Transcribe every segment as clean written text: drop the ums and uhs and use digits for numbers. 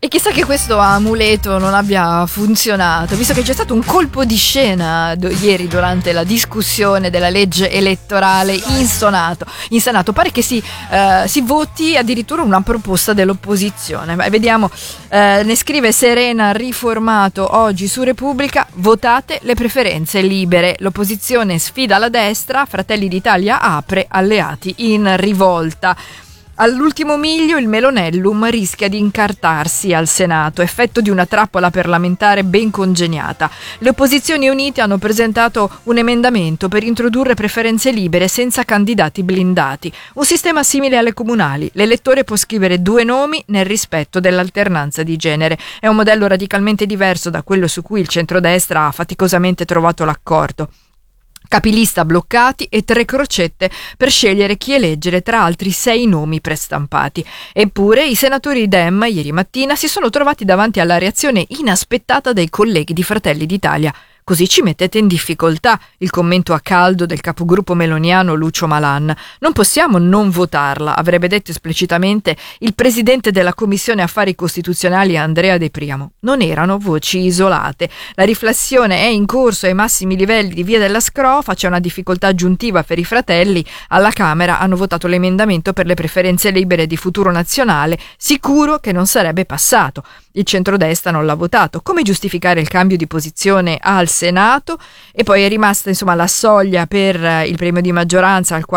E chissà che questo amuleto non abbia funzionato, visto che c'è stato un colpo di scena ieri durante la discussione della legge elettorale in Senato. Pare che si voti addirittura una proposta dell'opposizione. Vediamo, ne scrive Serena Riformato oggi su Repubblica: votate le preferenze libere. L'opposizione sfida la destra, Fratelli d'Italia apre, alleati in rivolta. All'ultimo miglio il Melonellum rischia di incartarsi al Senato, effetto di una trappola parlamentare ben congegnata. Le opposizioni unite hanno presentato un emendamento per introdurre preferenze libere senza candidati blindati, un sistema simile alle comunali. L'elettore può scrivere 2 nomi nel rispetto dell'alternanza di genere. È un modello radicalmente diverso da quello su cui il centrodestra ha faticosamente trovato l'accordo. Capilista bloccati e 3 crocette per scegliere chi eleggere tra altri 6 nomi prestampati. Eppure i senatori Dem ieri mattina si sono trovati davanti alla reazione inaspettata dei colleghi di Fratelli d'Italia. Così ci mettete in difficoltà, il commento a caldo del capogruppo meloniano Lucio Malan. Non possiamo non votarla, avrebbe detto esplicitamente il presidente della Commissione Affari Costituzionali Andrea De Priamo. Non erano voci isolate. La riflessione è in corso ai massimi livelli di Via della Scrofa, c'è una difficoltà aggiuntiva per i fratelli. Alla Camera hanno votato l'emendamento per le preferenze libere di Futuro Nazionale, sicuro che non sarebbe passato. Il centrodestra non l'ha votato. Come giustificare il cambio di posizione al Senato? E poi è rimasta la soglia per il premio di maggioranza al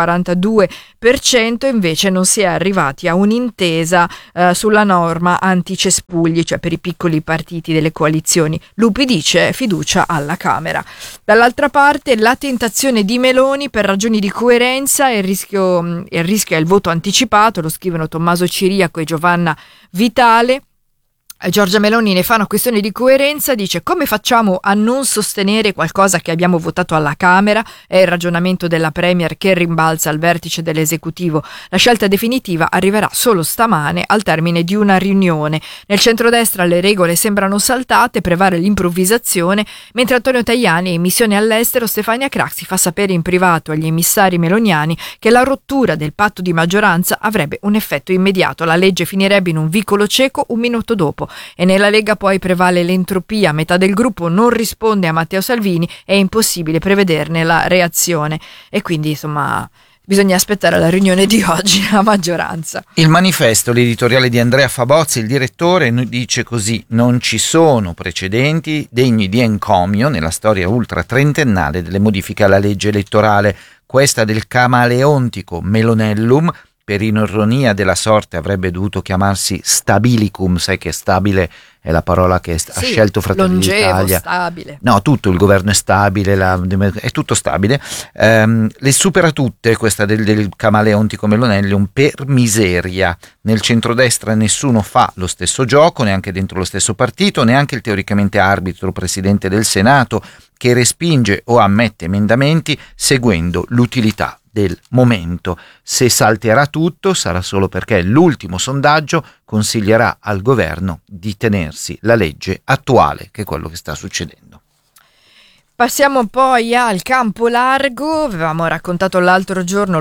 42%, invece non si è arrivati a un'intesa sulla norma anticespugli, cioè per i piccoli partiti delle coalizioni. Lupi dice fiducia alla Camera. Dall'altra parte la tentazione di Meloni per ragioni di coerenza e il rischio è il voto anticipato, lo scrivono Tommaso Ciriaco e Giovanna Vitale. Giorgia Meloni ne fa una questione di coerenza, dice: come facciamo a non sostenere qualcosa che abbiamo votato alla Camera? È il ragionamento della Premier che rimbalza al vertice dell'esecutivo. La scelta definitiva arriverà solo stamane al termine di una riunione. Nel centrodestra le regole sembrano saltate, prevale l'improvvisazione, mentre Antonio Tajani, in missione all'estero, Stefania Craxi fa sapere in privato agli emissari meloniani che la rottura del patto di maggioranza avrebbe un effetto immediato. La legge finirebbe in un vicolo cieco un minuto dopo. E nella Lega poi prevale l'entropia, metà del gruppo non risponde a Matteo Salvini, è impossibile prevederne la reazione e quindi bisogna aspettare la riunione di oggi a maggioranza. Il Manifesto, l'editoriale di Andrea Fabozzi, il direttore, dice così: non ci sono precedenti degni di encomio nella storia ultra trentennale delle modifiche alla legge elettorale. Questa del camaleontico Melonellum, per ironia della sorte avrebbe dovuto chiamarsi Stabilicum, sai che stabile è la parola che ha scelto Fratelli d'Italia. Stabile. No, tutto il governo è stabile, è tutto stabile. Le supera tutte questa del camaleontico Melonellum per miseria. Nel centrodestra nessuno fa lo stesso gioco, neanche dentro lo stesso partito, neanche il teoricamente arbitro presidente del Senato, che respinge o ammette emendamenti seguendo l'utilità del momento. Se salterà tutto sarà solo perché l'ultimo sondaggio consiglierà al governo di tenersi la legge attuale, che è quello che sta succedendo. Passiamo poi al campo largo. Avevamo raccontato l'altro giorno,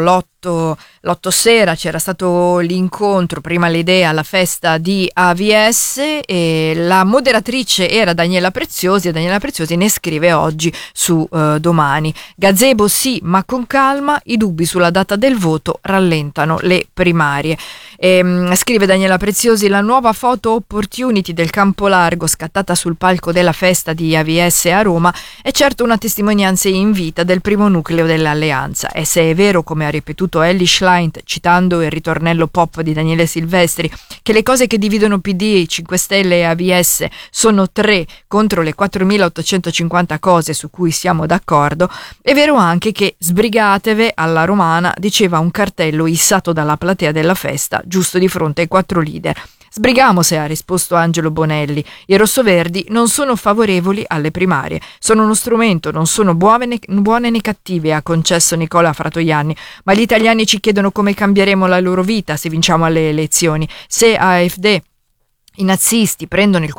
l'8 sera c'era stato l'incontro, prima l'idea alla festa di AVS, e la moderatrice era Daniela Preziosi, e Daniela Preziosi ne scrive oggi su Domani. Gazebo sì, ma con calma, i dubbi sulla data del voto rallentano le primarie. Scrive Daniela Preziosi: la nuova foto opportunity del campo largo scattata sul palco della festa di AVS a Roma è certo una testimonianza in vita del primo nucleo dell'alleanza, e se è vero, come ha ripetuto Elly Schlein citando il ritornello pop di Daniele Silvestri, che le cose che dividono PD, 5 Stelle e AVS sono 3 contro le 4.850 cose su cui siamo d'accordo, è vero anche che sbrigatevi alla romana, diceva un cartello issato dalla platea della festa giusto di fronte ai 4 leader. Sbrigamose, ha risposto Angelo Bonelli. I rossoverdi non sono favorevoli alle primarie. Sono uno strumento, non sono buone né cattive, ha concesso Nicola Fratoianni. Ma gli italiani ci chiedono come cambieremo la loro vita se vinciamo alle elezioni. Se AfD, i nazisti prendono il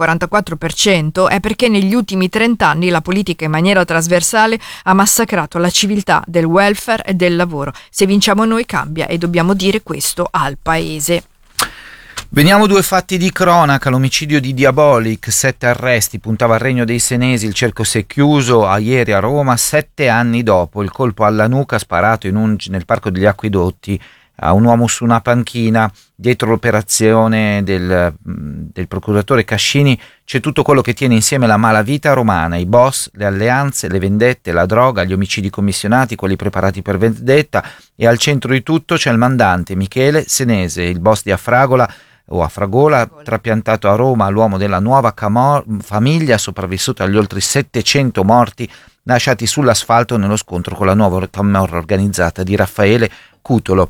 44% è perché negli ultimi 30 anni la politica in maniera trasversale ha massacrato la civiltà del welfare e del lavoro. Se vinciamo noi cambia, e dobbiamo dire questo al paese. Veniamo due fatti di cronaca: l'omicidio di Diabolic, 7 arresti, puntava al Regno dei Senesi, il cerco si è chiuso ieri a Roma, 7 anni dopo. Il colpo alla nuca sparato nel Parco degli Acquedotti a un uomo su una panchina. Dietro l'operazione del procuratore Cascini c'è tutto quello che tiene insieme la malavita romana: i boss, le alleanze, le vendette, la droga, gli omicidi commissionati, quelli preparati per vendetta, e al centro di tutto c'è il mandante Michele Senese, il boss di Afragola, trapiantato a Roma, l'uomo della nuova famiglia, sopravvissuto agli oltre 700 morti lasciati sull'asfalto nello scontro con la nuova camorra organizzata di Raffaele Cutolo.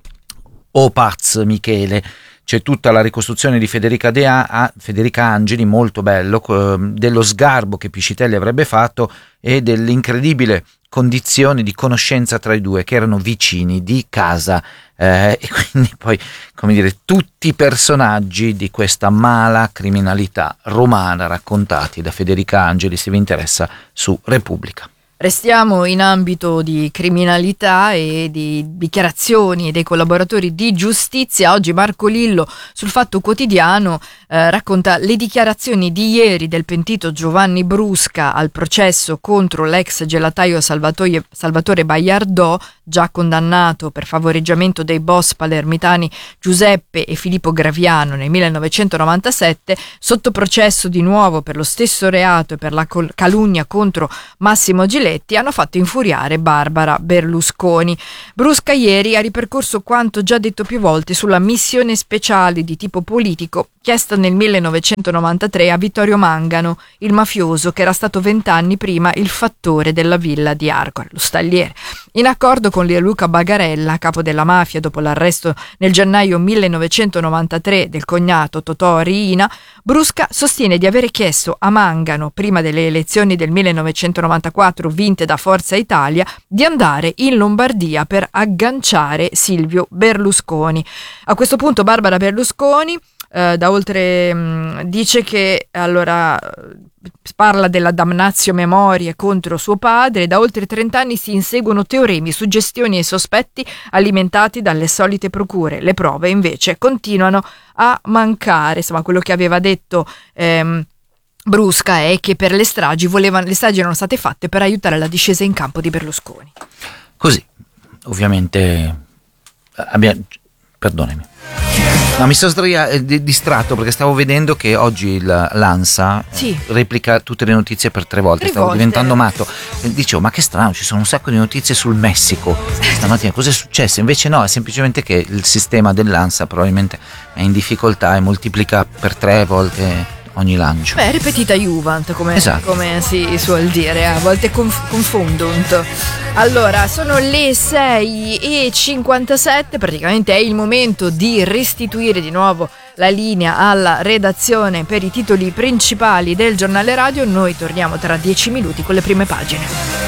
O Paz Michele. C'è tutta la ricostruzione di Federica Angeli, molto bello, dello sgarbo che Piscitelli avrebbe fatto e dell'incredibile condizione di conoscenza tra i due, che erano vicini di casa, e quindi poi, come dire, tutti i personaggi di questa mala criminalità romana raccontati da Federica Angeli, se vi interessa, su Repubblica. Restiamo in ambito di criminalità e di dichiarazioni dei collaboratori di giustizia. Oggi Marco Lillo sul Fatto Quotidiano racconta le dichiarazioni di ieri del pentito Giovanni Brusca al processo contro l'ex gelataio Salvatore Baiardò, già condannato per favoreggiamento dei boss palermitani Giuseppe e Filippo Graviano nel 1997, sotto processo di nuovo per lo stesso reato e per la calunnia contro Massimo Giletti, hanno fatto infuriare Barbara Berlusconi. Brusca ieri ha ripercorso quanto già detto più volte sulla missione speciale di tipo politico chiesta nel 1993 a Vittorio Mangano, il mafioso che era stato 20 anni prima il fattore della villa di Arcore, lo stalliere. In accordo con Luca Bagarella, capo della mafia dopo l'arresto nel gennaio 1993 del cognato Totò Riina, Brusca sostiene di avere chiesto a Mangano, prima delle elezioni del 1994 vinte da Forza Italia, di andare in Lombardia per agganciare Silvio Berlusconi. A questo punto Barbara Berlusconi dice che parla della damnatio memoriae contro suo padre. Da oltre 30 anni si inseguono teoremi, suggestioni e sospetti alimentati dalle solite procure. Le prove invece continuano a mancare. Insomma, quello che aveva detto Brusca è che per le stragi erano state fatte per aiutare la discesa in campo di Berlusconi. Così, ovviamente, perdonami. No, mi sono distratto perché stavo vedendo che oggi l'ANSA replica tutte le notizie per 3 volte. Stavo diventando matto. Dicevo, ma che strano, ci sono un sacco di notizie sul Messico stamattina, cosa è successo? Invece no, è semplicemente che il sistema dell'ANSA probabilmente è in difficoltà e moltiplica per 3 volte ogni lancio. Beh, ripetita Juvent, come si suol dire, a volte confondunt. Allora, sono le 6:57, praticamente è il momento di restituire di nuovo la linea alla redazione per i titoli principali del giornale radio. Noi torniamo tra 10 minuti con le prime pagine.